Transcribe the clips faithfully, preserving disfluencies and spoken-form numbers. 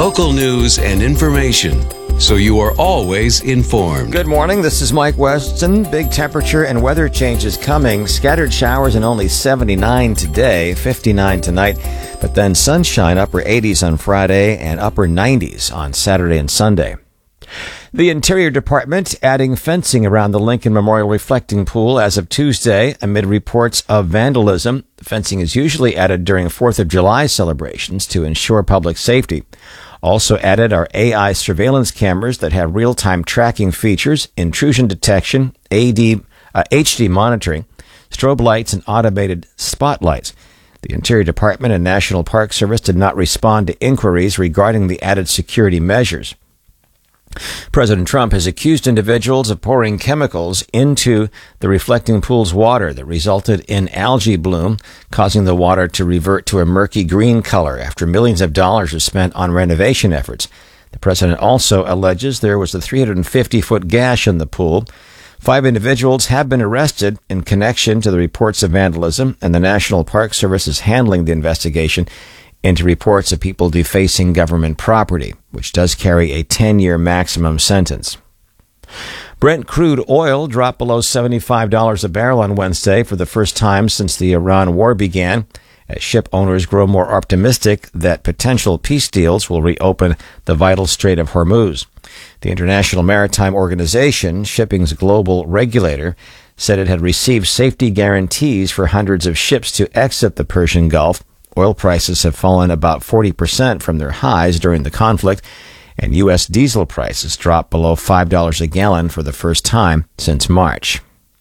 local news and information, so you are always informed. Good morning. This is Mike Weston. Big temperature and weather changes coming. Scattered showers and only seventy-nine today, fifty-nine tonight. But then sunshine, upper eighties on Friday and upper nineties on Saturday and Sunday. The Interior Department adding fencing around the Lincoln Memorial Reflecting Pool as of Tuesday amid reports of vandalism. The fencing is usually added during fourth of July celebrations to ensure public safety. Also added are A I surveillance cameras that have real-time tracking features, intrusion detection, A D, uh, H D monitoring, strobe lights, and automated spotlights. The Interior Department and National Park Service did not respond to inquiries regarding the added security measures. President Trump has accused individuals of pouring chemicals into the reflecting pool's water that resulted in algae bloom, causing the water to revert to a murky green color after millions of dollars were spent on renovation efforts. The president also alleges there was a three hundred fifty foot gash in the pool. Five individuals have been arrested in connection to the reports of vandalism, and the National Park Service is handling the investigation into reports of people defacing government property, which does carry a ten-year maximum sentence. Brent crude oil dropped below seventy-five dollars a barrel on Wednesday for the first time since the Iran war began, as ship owners grow more optimistic that potential peace deals will reopen the vital Strait of Hormuz. The International Maritime Organization, shipping's global regulator, said it had received safety guarantees for hundreds of ships to exit the Persian Gulf. Oil prices have fallen about forty percent from their highs during the conflict, and U S diesel prices dropped below five dollars a gallon for the first time since March.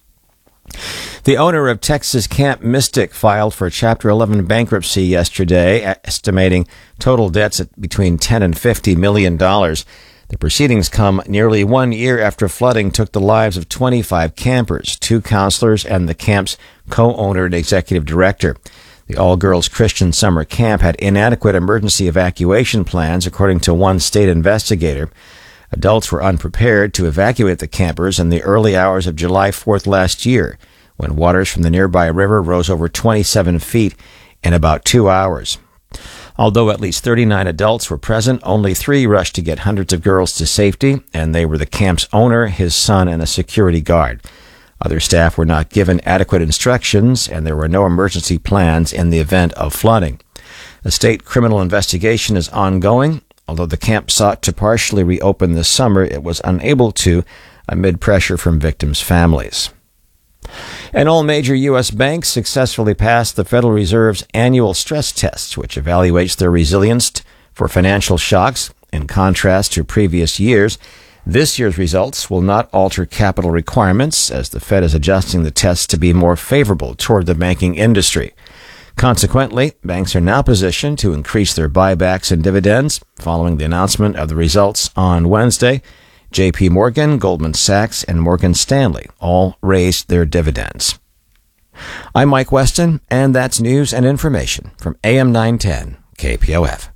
The owner of Texas Camp Mystic filed for Chapter eleven bankruptcy yesterday, estimating total debts at between ten and fifty million dollars. The proceedings come nearly one year after flooding took the lives of twenty-five campers, two counselors, and the camp's co-owner and executive director. The all-girls Christian summer camp had inadequate emergency evacuation plans, according to one state investigator. Adults were unprepared to evacuate the campers in the early hours of July fourth last year, when waters from the nearby river rose over twenty-seven feet in about two hours. Although at least thirty-nine adults were present, only three rushed to get hundreds of girls to safety, and they were the camp's owner, his son, and a security guard. Other staff were not given adequate instructions, and there were no emergency plans in the event of flooding. A state criminal investigation is ongoing. Although the camp sought to partially reopen this summer, it was unable to amid pressure from victims' families. And all major U S banks successfully passed the Federal Reserve's annual stress tests, which evaluates their resilience for financial shocks. In contrast to previous years, this year's results will not alter capital requirements, as the Fed is adjusting the tests to be more favorable toward the banking industry. Consequently, banks are now positioned to increase their buybacks and dividends following the announcement of the results on Wednesday. J P Morgan, Goldman Sachs, and Morgan Stanley all raised their dividends. I'm Mike Weston, and that's news and information from A M nine ten K P O F.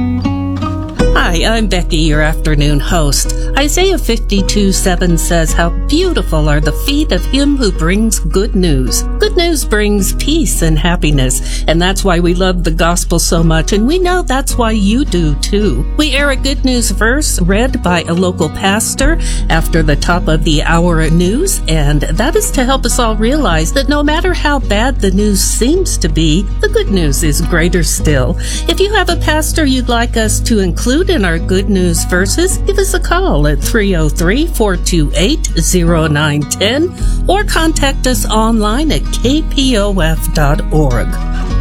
Hi, I'm Becky, your afternoon host. Isaiah fifty-two seven says, "How beautiful are the feet of him who brings good news." Good news brings peace and happiness, and that's why we love the gospel so much, and we know that's why you do too. We air a good news verse read by a local pastor after the top of the hour news, and that is to help us all realize that no matter how bad the news seems to be, the good news is greater still. If you have a pastor you'd like us to include in our good news verses, give us a call at three oh three, four two eight, oh nine one oh or contact us online at k p o f dot org.